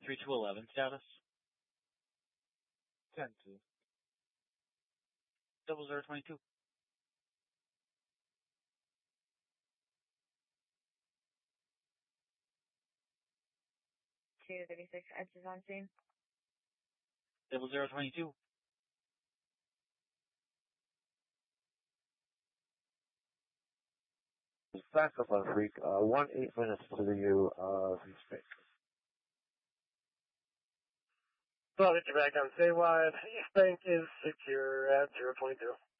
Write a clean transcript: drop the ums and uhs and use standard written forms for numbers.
3211 status. 10-2. 0022. 236, Edge is on scene. 0022. Fast up on Freak, 1-8 minutes to the space. So I'll get you back on statewide. East Bank is secure at 022.